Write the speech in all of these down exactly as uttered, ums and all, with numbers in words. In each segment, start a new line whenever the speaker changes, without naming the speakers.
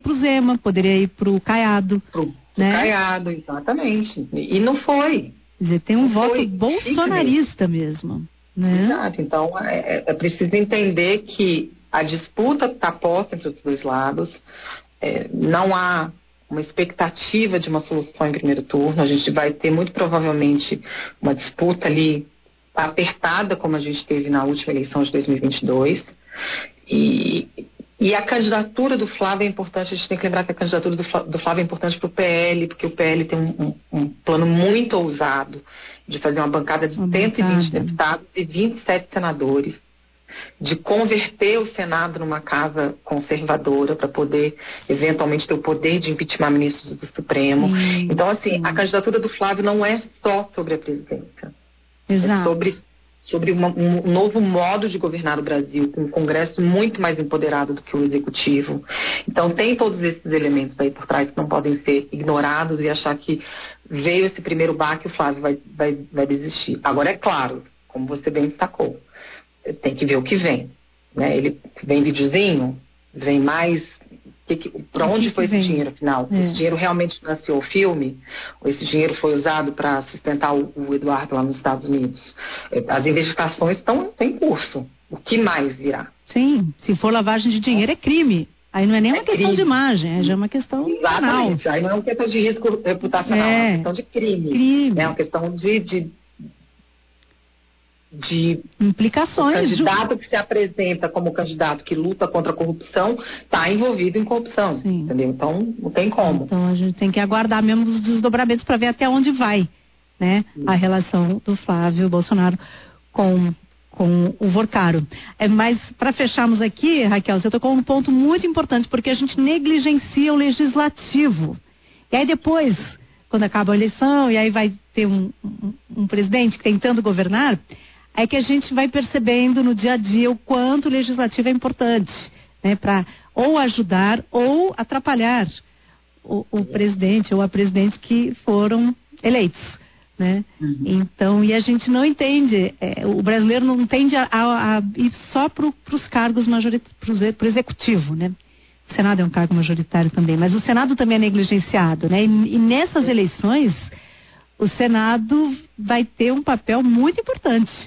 pro Zema, poderia ir pro Caiado.
Pro, pro
né?
Caiado, exatamente. E não foi.
Quer dizer, tem um
não
voto
foi.
bolsonarista mesmo. Né?
Exato. Então, é, é preciso entender que a disputa está posta entre os dois lados. É, não há uma expectativa de uma solução em primeiro turno. A gente vai ter, muito provavelmente, uma disputa ali apertada, como a gente teve na última eleição de dois mil e vinte e dois. E, e a candidatura do Flávio é importante. A gente tem que lembrar que a candidatura do Flávio, do Flávio é importante para o P L, porque o P L tem um, um, um plano muito ousado de fazer uma bancada de uma cento e vinte bancada. deputados e vinte e sete senadores, de converter o Senado numa casa conservadora para poder, eventualmente, ter o poder de impeachment ministros do Supremo. Sim, então, assim, sim. a candidatura do Flávio não é só sobre a presidência.
Exato.
É sobre, sobre uma, um novo modo de governar o Brasil, com um Congresso muito mais empoderado do que o Executivo. Então, tem todos esses elementos aí por trás que não podem ser ignorados e achar que veio esse primeiro baque e o Flávio vai, vai, vai desistir. Agora, é claro, como você bem destacou, tem que ver o que vem. Né? Ele vem videozinho, vem mais... Para onde que foi que esse dinheiro, afinal? É. Esse dinheiro realmente financiou o filme? Ou esse dinheiro foi usado para sustentar o, o Eduardo lá nos Estados Unidos? As investigações estão em curso. O que mais virá?
Sim, se for lavagem de dinheiro é crime. Aí não é nem uma é questão crime. de imagem, é já uma questão
Exatamente.
penal.
Aí não é uma questão de risco reputacional, é, é uma questão de crime.
crime.
É uma questão de... de de
implicações.
O candidato que se apresenta como candidato que luta contra a corrupção está envolvido em corrupção, Sim. entendeu? Então não tem como.
Então a gente tem que aguardar mesmo os desdobramentos para ver até onde vai, né, Sim. a relação do Flávio Bolsonaro com com o Vorcaro. É, mas para fecharmos aqui, Raquel, você tocou um ponto muito importante, porque a gente negligencia o legislativo. E aí depois, quando acaba a eleição, e aí vai ter um, um, um presidente tentando governar, é que a gente vai percebendo no dia a dia o quanto o legislativo é importante, né, para ou ajudar ou atrapalhar o, o presidente ou a presidente que foram eleitos, né? Uhum. Então, e a gente não entende, é, o brasileiro não tende a, a, a ir só para os cargos majoritários, para o executivo, né? O Senado é um cargo majoritário também, mas o Senado também é negligenciado, né? E, e nessas eleições, o Senado vai ter um papel muito importante.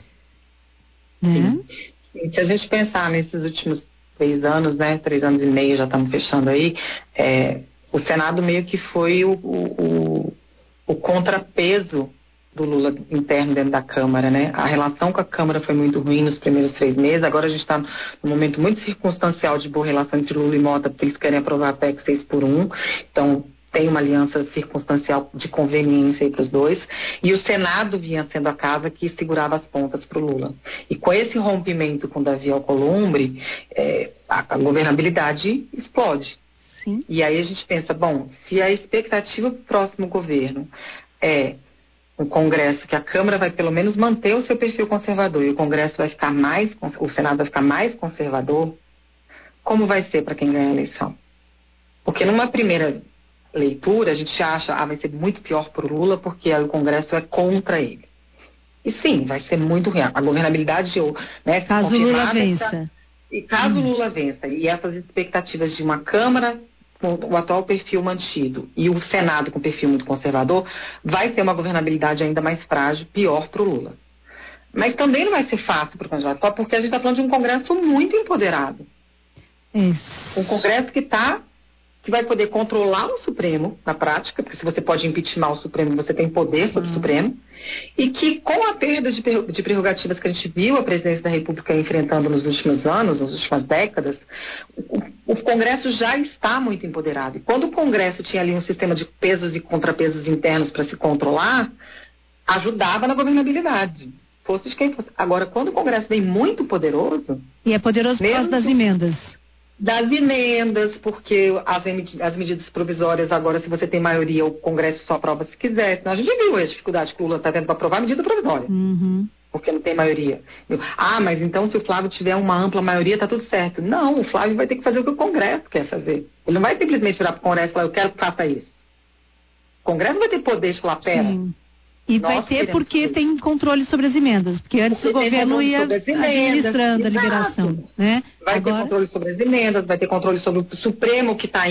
Né?
Sim. Se a gente pensar nesses últimos três anos, né, três anos e meio, já estamos fechando aí, é, o Senado meio que foi o, o, o contrapeso do Lula interno dentro da Câmara, né? A relação com a Câmara foi muito ruim nos primeiros três meses, agora a gente está num momento muito circunstancial de boa relação entre Lula e Mota, porque eles querem aprovar a P E C seis por um, então tem uma aliança circunstancial de conveniência para os dois, e o Senado vinha sendo a casa que segurava as pontas para o Lula. E com esse rompimento com Davi Alcolumbre, é, a, a governabilidade explode.
Sim.
E aí a gente pensa, bom, se a expectativa para o próximo governo é um Congresso que a Câmara vai pelo menos manter o seu perfil conservador e o Congresso vai ficar mais, o Senado vai ficar mais conservador, como vai ser para quem ganhar a eleição? Porque numa primeira leitura, a gente acha, ah, vai ser muito pior para o Lula porque o Congresso é contra ele. E sim, vai ser muito ruim. A governabilidade, né,
caso Lula vença.
Essa, e caso hum. Lula vença, e essas expectativas de uma Câmara com o atual perfil mantido e o Senado com perfil muito conservador, vai ter uma governabilidade ainda mais frágil, pior para o Lula. Mas também não vai ser fácil para o candidato, porque a gente está falando de um Congresso muito empoderado.
Isso.
Um Congresso que está que vai poder controlar o Supremo, na prática, porque se você pode impeachment o Supremo, você tem poder sobre uhum. o Supremo, e que com a perda de, de prerrogativas que a gente viu a presidência da República enfrentando nos últimos anos, nas últimas décadas, o, o Congresso já está muito empoderado. E quando o Congresso tinha ali um sistema de pesos e contrapesos internos para se controlar, ajudava na governabilidade. Fosse de quem fosse. Agora, quando o Congresso vem muito poderoso...
E é poderoso por causa das que... emendas.
Das emendas, porque as, as medidas provisórias, agora, se você tem maioria, o Congresso só aprova se quiser. Então, a gente viu a dificuldade que o Lula está tendo para aprovar a medida provisória,
uhum.
porque não tem maioria. Ah, mas então se o Flávio tiver uma ampla maioria, está tudo certo. Não, o Flávio vai ter que fazer o que o Congresso quer fazer. Ele não vai simplesmente virar para o Congresso e falar, eu quero que faça isso. O Congresso vai ter poder de falar, pera...
Sim. E vai ter porque tem controle sobre as emendas, porque antes porque o governo ia administrando a liberação, né?
Vai
Agora...
ter controle sobre as emendas, vai ter controle sobre o Supremo que está